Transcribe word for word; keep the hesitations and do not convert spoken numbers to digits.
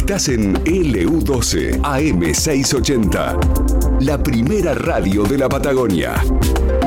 Estás en L U doce A M seiscientos ochenta, la primera radio de la Patagonia.